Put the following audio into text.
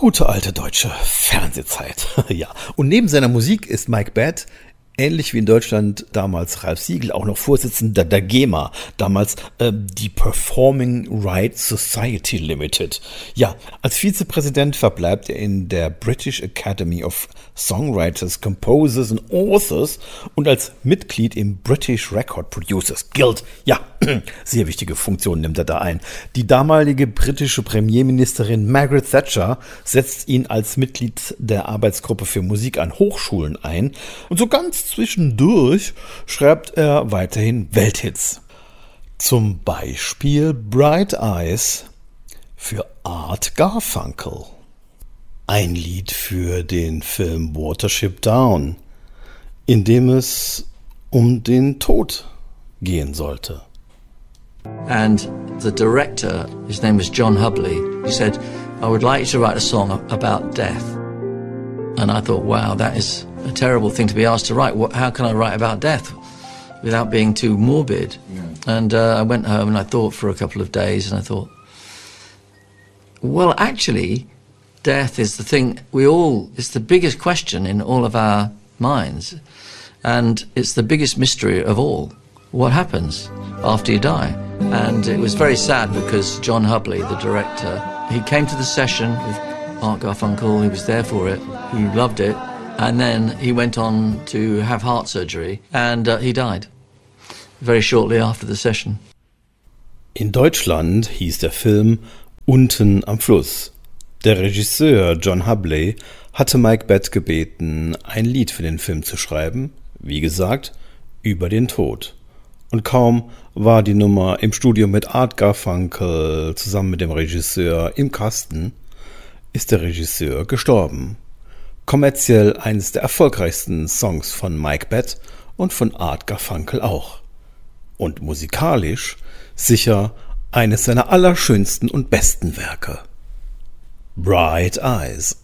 Gute alte deutsche Fernsehzeit. Ja, und neben seiner Musik ist Mike Batt, ähnlich wie in Deutschland damals Ralf Siegel, auch noch Vorsitzender der GEMA, damals die Performing Rights Society Limited. Ja, als Vizepräsident verbleibt er in der British Academy of Songwriters, Composers and Authors und als Mitglied im British Record Producers Guild. Ja, sehr wichtige Funktion nimmt er da ein. Die damalige britische Premierministerin Margaret Thatcher setzt ihn als Mitglied der Arbeitsgruppe für Musik an Hochschulen ein und so ganz zwischendurch schreibt er weiterhin Welthits. Zum Beispiel Bright Eyes für Art Garfunkel. Ein Lied für den Film Watership Down, in dem es um den Tod gehen sollte. And the director, his name was John Hubley, he said, I would like you to write a song about death. And I thought, wow, that is a terrible thing to be asked to write. How can I write about death without being too morbid? Yeah. And I went home and I thought for a couple of days and I thought, well, actually, death is the thing it's the biggest question in all of our minds. And it's the biggest mystery of all. What happens after you die? And it was very sad because John Hubley, the director, he came to the session with Art Garfunkel, he was there for it, he loved it, and then he went on to have heart surgery and he died very shortly after the session. In Deutschland hieß der Film Unten am Fluss. Der Regisseur John Hubley hatte Mike Batt gebeten, ein Lied für den Film zu schreiben, wie gesagt, über den Tod. Und kaum war die Nummer im Studio mit Art Garfunkel zusammen mit dem Regisseur im Kasten, ist der Regisseur gestorben. Kommerziell eines der erfolgreichsten Songs von Mike Batt und von Art Garfunkel auch. Und musikalisch sicher eines seiner allerschönsten und besten Werke. Bright Eyes.